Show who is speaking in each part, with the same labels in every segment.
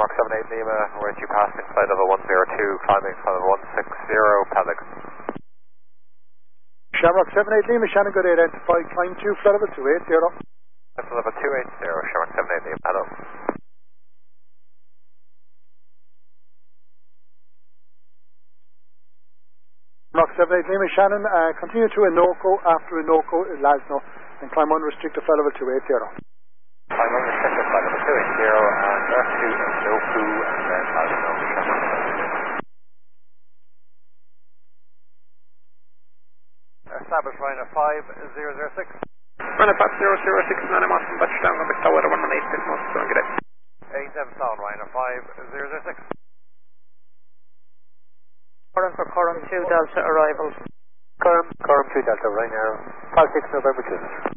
Speaker 1: Shamrock 78 Lima, we're due passing flight level 102, climbing flight level 160, Paddock.
Speaker 2: Shamrock 78 Lima, Shannon, good day, identify, climb 2, flight level 280.
Speaker 1: Flight level 280, Shamrock 78 Lima, hello.
Speaker 2: Shamrock 78 Lima, Shannon, continue to Inoko, after Inoko, Lasno, and climb unrestricted flight level 280.
Speaker 1: Climb unrestricted flight level 280, and Earth to Inoko, and then Lasno, Shamrock 78 Lima. Establish Rhino 5006.
Speaker 3: Rhino 5006, Nanamas, and touchdown on the tower 118, Bismos, so good day.
Speaker 1: 87 Sound, Rhino 5006.
Speaker 4: Current for Corum 2 Delta arrivals.
Speaker 1: Corum 2 Delta, Ryanair 56 November 2.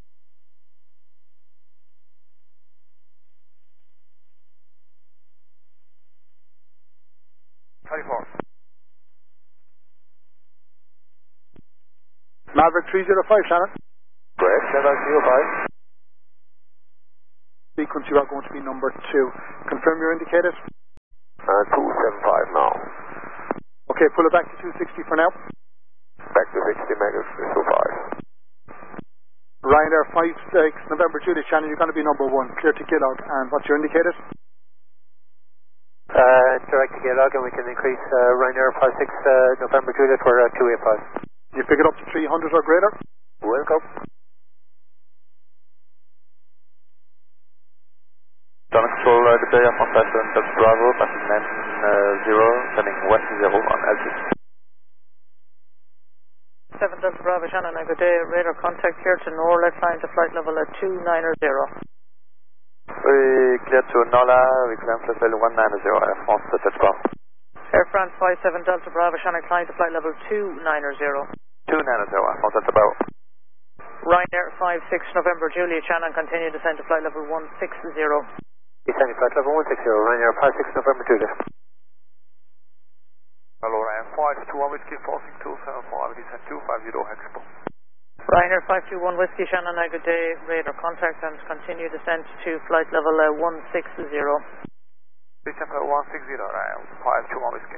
Speaker 2: Maverick 305, Shannon.
Speaker 1: Great, Maverick 305.
Speaker 2: Sequence, you are going to be number 2. Confirm you're indicated.
Speaker 1: 275 now.
Speaker 2: Okay, pull it back to 260 for now.
Speaker 1: Back to 60 megas, 205.
Speaker 2: Ryanair 56, November Juliet, Shannon, you're going to be number 1. Clear to Gilog, and what's your indicated?
Speaker 1: Direct to Gilog, and we can increase Ryanair 56 November Juliet for 285.
Speaker 2: You pick it up to 300 or greater?
Speaker 1: Welcome.
Speaker 5: Down control, good day, I'm on Delta Bravo, passing 90, sending west 0 on altitude.
Speaker 4: 7 Delta Bravo, Shannon, good day, radar contact here to Norla, climb to flight level at 290.
Speaker 5: We clear to Nola, we climb flight level 190, Air France, Delta Bravo.
Speaker 4: Air France 57 Delta Bravo, Shannon, climb to flight level 290.
Speaker 5: 290, Air France, Delta Bravo.
Speaker 4: Ryanair 56 November Juliet, Shannon, continue descent to flight level 160.
Speaker 1: Descending flight level 160, Ryanair 56 November Juliet.
Speaker 5: Hello, Ryanair 521 Whiskey, crossing 274, descent 250 Expo.
Speaker 4: Ryanair 521 Whiskey, Shannon, good day, radar contact and continue descent to flight level 160.
Speaker 5: Descent 160, Ryanair 521 Whiskey.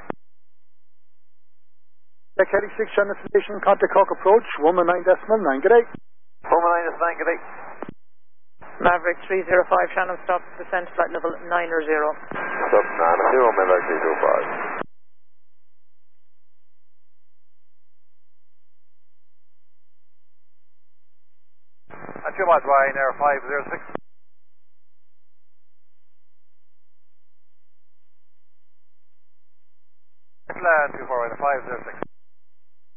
Speaker 2: Kelly 6, Shannon Station, contact Hawk approach, 119.9, good day.
Speaker 1: 119.9, good day.
Speaker 4: Maverick 305, Shannon, stop descent flight level 90.
Speaker 1: Stop 90, Maverick 305. And 2 miles, Ryanair 506. Land 24 Ryanair 506.